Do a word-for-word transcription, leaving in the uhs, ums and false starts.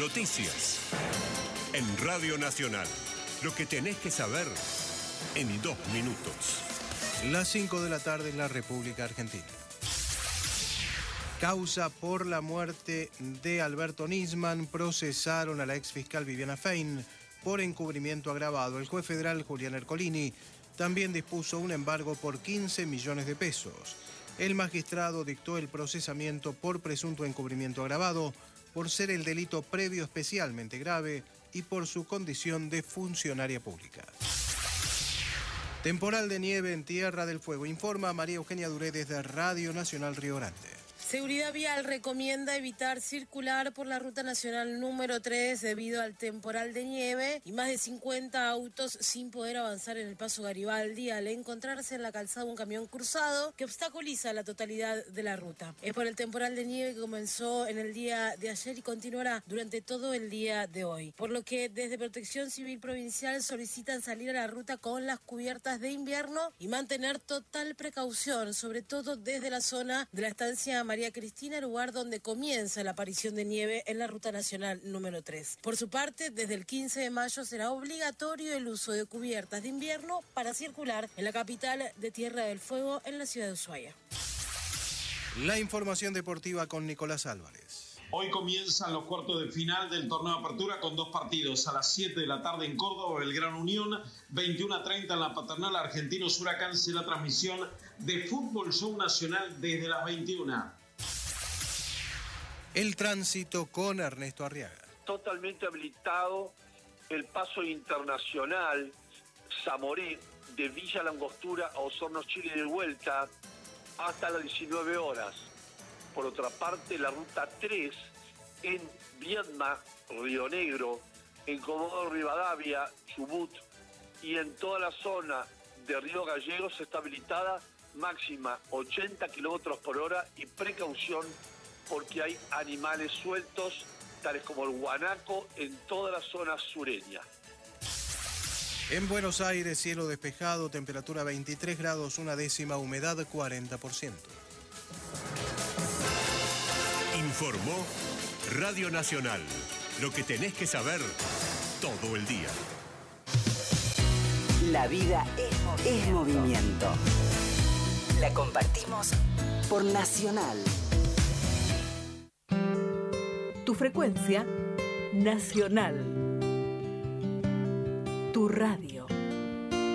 Noticias. En Radio Nacional. Lo que tenés que saber en dos minutos. Las cinco de la tarde en la República Argentina. Causa por la muerte de Alberto Nisman. Procesaron a la exfiscal Viviana Fein por encubrimiento agravado. El juez federal Julián Ercolini también dispuso un embargo por quince millones de pesos. El magistrado dictó el procesamiento por presunto encubrimiento agravado, por ser el delito previo especialmente grave y por su condición de funcionaria pública. Temporal de nieve en Tierra del Fuego, informa María Eugenia Duré desde Radio Nacional Río Grande. Seguridad Vial recomienda evitar circular por la Ruta Nacional número tres debido al temporal de nieve y más de cincuenta autos sin poder avanzar en el paso Garibaldi al encontrarse en la calzada un camión cruzado que obstaculiza la totalidad de la ruta. Es por el temporal de nieve que comenzó en el día de ayer y continuará durante todo el día de hoy, por lo que desde Protección Civil Provincial solicitan salir a la ruta con las cubiertas de invierno y mantener total precaución, sobre todo desde la zona de la estancia María Cristina, lugar donde comienza la aparición de nieve en la Ruta Nacional número tres. Por su parte, desde el quince de mayo será obligatorio el uso de cubiertas de invierno para circular en la capital de Tierra del Fuego, en la ciudad de Ushuaia. La información deportiva con Nicolás Álvarez. Hoy comienzan los cuartos de final del torneo de apertura con dos partidos. A las siete de la tarde en Córdoba, Belgrano Unión, veintiuno a treinta en la Paternal, Argentinos Huracán. Será la transmisión de Fútbol Show Nacional desde las veintiuna. El tránsito con Ernesto Arriaga. Totalmente habilitado el paso internacional Zamoré de Villa Langostura a Osorno, Chile de vuelta hasta las diecinueve horas. Por otra parte, la ruta tres en Viedma, Río Negro, en Comodoro Rivadavia, Chubut y en toda la zona de Río Gallegos está habilitada máxima ochenta kilómetros por hora y precaución porque hay animales sueltos, tales como el guanaco, en toda la zona sureña. En Buenos Aires, cielo despejado, temperatura veintitrés grados, una décima, humedad cuarenta por ciento. Informó Radio Nacional. Lo que tenés que saber todo el día. La vida es movimiento. Es movimiento. La compartimos por Nacional. Tu frecuencia nacional. Tu radio.